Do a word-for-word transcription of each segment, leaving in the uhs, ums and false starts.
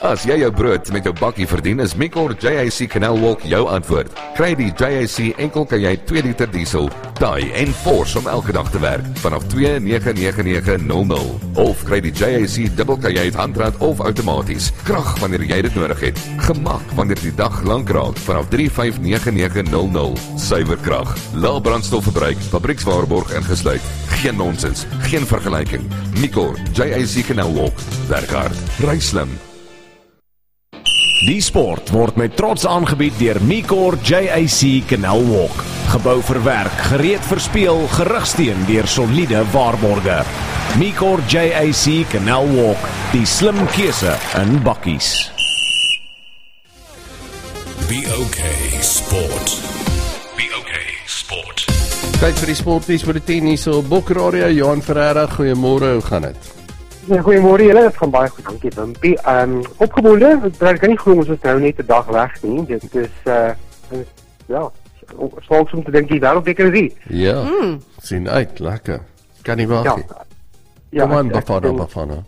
As jy jou brood met jou bakkie verdien, is Micor J A C Canal Walk jou antwoord. Kry die J A C enkel kan jy twee liter diesel, taai en force om elke dag te werk, vanaf twee nege nege nege nul nul. Of kry die J A C dubbel kajuit handrat of outomaties. Krag wanneer jy dit nodig het. Gemak wanneer die dag lank raak, vanaf drie vyf nege nege nul nul. Suiwer krag, lae brandstofverbruik, fabriekswaarborg ingesluit. Geen nonsens, geen vergelyking. Micor J A C Canal Walk. Werk hard, ry slim. Die sport word met trots aangebied deur Micor J A C Canal Walk. Gebou vir werk, gereed vir speel, gerugsteen deur soliede waarborge. Micor J A C Canal Walk, die slim keuse in bakkies. Be okay Sport. Be okay Sport. Tyd vir die sportnuus vir die tennis op Bokradio. Johan Ferreira, goeiemôre, hoe gaan dit? Ja, goeiemôre julle, dit gaan baie goed, dankie Wimpie. Ehm um, opgewonde, ek kan nie glo ons is nou net 'n dag weg nie. Dit is uh ja, swaks om te dink die wêreldbeker is hier. Ja, mm. sien uit, lekker. Kan nie wag nie. Ja, Kom aan, ek- Bafana, ek- Bafana.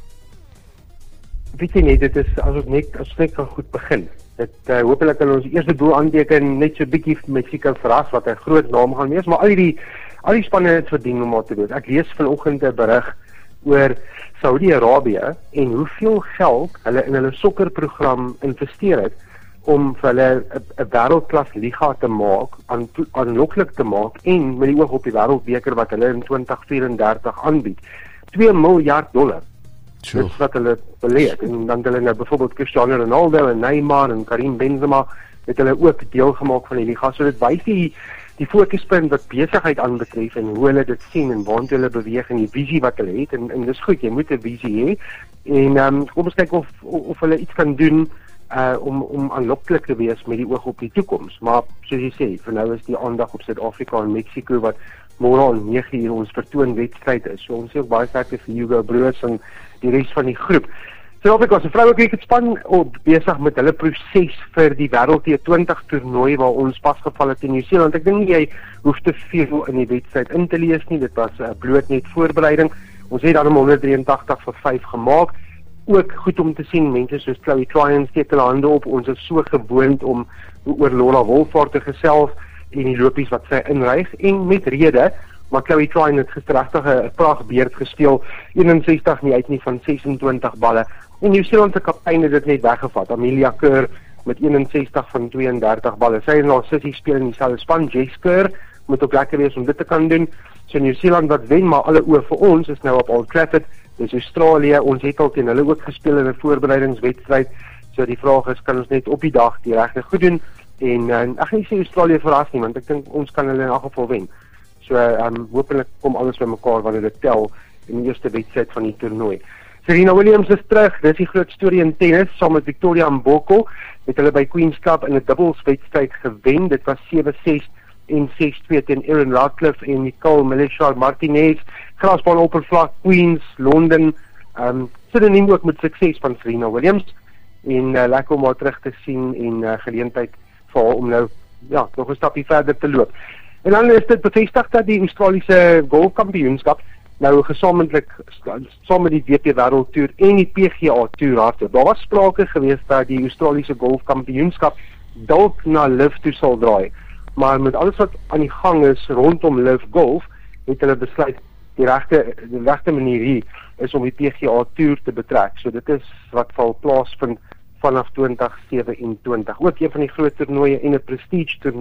Weet jy nie, dit is as ons net as ons net kan goed begin. Dit uh, hopelik kan ons eerste doel aanteken, net so 'n bietjie Mexico verras wat 'n groot naam gaan wees, maar al die al die spanne het verdien om maar te doen. Ek lees vanoggend 'n berig oor Saudi-Arabië en hoeveel geld hulle in hulle sokkerprogram investeer het om vir hulle 'n 'n wêreldklas liga te maak, aan aanloklik te maak en met die oog op die wêreldbeker wat hulle in twintig vyf en dertig aanbied. twee miljard dollar. Sure. Dis wat hulle beleef. En dan het hulle nou byvoorbeeld Cristiano Ronaldo en Neymar en Karim Benzema het hulle ook deel gemaak van die liga. So dit wys die die fokuspunt wat besigheid aanbetref en hoe hulle dit sien en waartoe hulle beweeg en die visie wat hulle het en en dis goed, jy moet 'n visie hê. En ehm um, kom ons kyk of of hulle iets kan doen uh om om aanloklik te wees met die oog op die toekoms. Maar soos jy sê, vir nou is die aandag op Suid-Afrika en Mexico wat môre om nege uur ons vertoonwedstryd is. So ons sê ook baie sterkte vir Hugo Broos en die res van die groep. Suid-Afrika se vroue kriketspan op besig met hulle proses vir die wêreld T twintig toernooi waar ons pasgeval het in Nieu-Seeland. Ek dink nie jy hoef te veel in die wedstryd in te lees nie. Dit was 'n uh, bloot net voorbereiding. Ons het dan om honderd drie en tagtig vir vyf gemaak. Ook goed om te sien mense soos Chloe Tryon steek hulle hande op. Ons is so gewoond om oor Laura Wolfhard te gesels en die lopies wat sy inryg en met rede. Maar Chloe Tryon het gister regtig 'n praagbeerd gespeel, eenensestig nie uit nie van ses en twintig balle. En Nieu-Seeland se kaptein het dit net weggevat. Amelia Kerr met eenensestig van twee en dertig balle. Sy en haar sussie speel in dieselfde span. Jess Kerr moet ook lekker wees om dit te kan doen. So Nieu-Seeland wat wen, maar alle oë vir ons is nou op Old Trafford. Dis Australië. Ons het al teen hulle ook gespeel in 'n voorbereidingswedstryd. So die vraag is, kan ons net op die dag die regte goed doen? En uh, ek gaan nie sê Australië verras nie, want ek dink ons kan hulle in elk geval wen. So um, hopelik kom alles bymekaar wanneer dit tel in die eerste wedstryd van die toernooi. Serena Williams is terug. Dis die groot storie in tennis saam met Victoria Mboko het hulle by Queen's Club in 'n dubbelswedstryd gewen. Dit was sewe ses en ses twee teen Erin Radcliffe en Nicole Melechard Martinez. Grasbaan oppervlak Queens, Londen. Ehm um, sinoniem ook met sukses van Serena Williams en uh, lekker om haar terug te sien en uh, geleentheid vir haar om nou ja, nog 'n stapie verder te loop. En dan is dit bevestig dat die Australiese golfkampioenskap nou gesamentlik saam met die W P Wêreldtoer en die P G A Tour hardloop. Daar was sprake gewees dat die Australiese golfkampioenskap dalk na Liv toe sal draai. Maar met alles wat aan die gang is rondom Liv Golf, het hulle besluit die regte die regte manier hier is om die P G A Tour te betrek. So dit is wat sal plaasvind vanaf twintig sewe en twintig. Ook een van die groot toernooie en 'n prestige toernooi